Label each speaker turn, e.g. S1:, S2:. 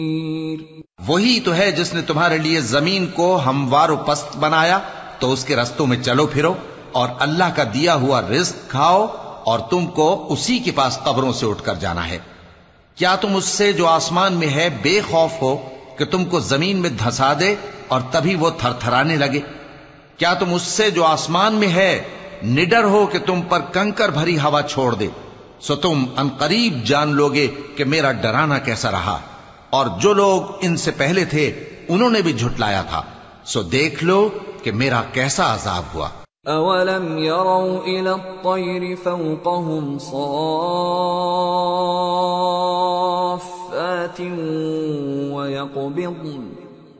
S1: वही तो है जिसने तुम्हारे लिए जमीन को हमवार पस्त बनाया, तो उसके रस्तों में चलो फिरो और अल्लाह का दिया हुआ रिज्क खाओ, और तुमको उसी के पास कब्रों से उठकर जाना है। क्या तुम उससे जो आसमान में है बेखौफ हो कि तुमको जमीन में धंसा दे और तभी वो थरथराने लगे? क्या तुम उससे जो आसमान में है निडर हो कि तुम पर कंकर भरी हवा छोड़ दे? सो तुम अनकरीब जान लोगे कि मेरा डराना कैसा रहा। और जो लोग इनसे पहले थे उन्होंने भी झुटलाया था, सो देख लो कि मेरा कैसा अजाब हुआ।
S2: अवलम यरौ इला त्तैरि फौक़हुम सॉफ़्फ़ातिन व यक़बिज़्न